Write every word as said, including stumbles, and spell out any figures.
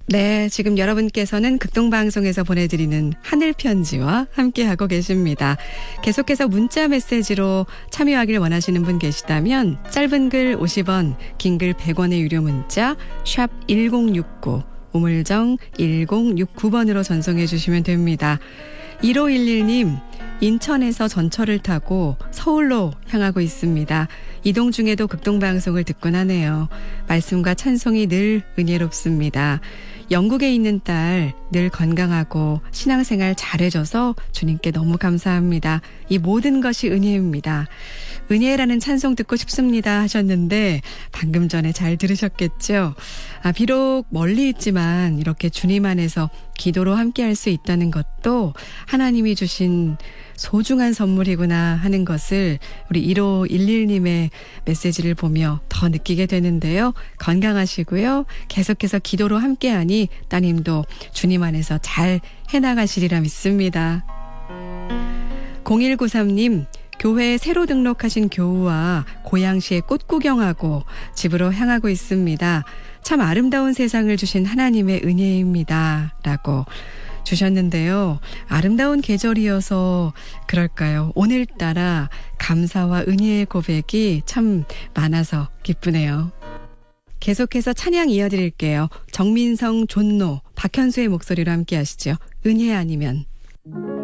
네, 지금 여러분께서는 극동방송에서 보내드리는 하늘편지와 함께하고 계십니다. 계속해서 문자 메시지로 참여하길 원하시는 분 계시다면 짧은 글 오십 원, 긴 글 백 원의 유료 문자 샵 일공육구, 우물정 일공육구 번으로 전송해 주시면 됩니다. 일오일일 님, 인천에서 전철을 타고 서울로 향하고 있습니다. 이동 중에도 극동방송을 듣곤 하네요. 말씀과 찬송이 늘 은혜롭습니다. 영국에 있는 딸 늘 건강하고 신앙생활 잘해줘서 주님께 너무 감사합니다. 이 모든 것이 은혜입니다. 은혜라는 찬송 듣고 싶습니다 하셨는데 방금 전에 잘 들으셨겠죠? 아, 비록 멀리 있지만 이렇게 주님 안에서 기도로 함께할 수 있다는 것도 하나님이 주신 소중한 선물이구나 하는 것을 우리 일오일일 님의 메시지를 보며 더 느끼게 되는데요. 건강하시고요. 계속해서 기도로 함께하니 따님도 주님 안에서 잘 해나가시리라 믿습니다. 공일구삼 님, 교회에 새로 등록하신 교우와 고양시에 꽃 구경하고 집으로 향하고 있습니다. 참 아름다운 세상을 주신 하나님의 은혜입니다. 라고 주셨는데요. 아름다운 계절이어서 그럴까요? 오늘따라 감사와 은혜의 고백이 참 많아서 기쁘네요. 계속해서 찬양 이어드릴게요. 정민성, 존노, 박현수의 목소리로 함께 하시죠. 은혜 아니면.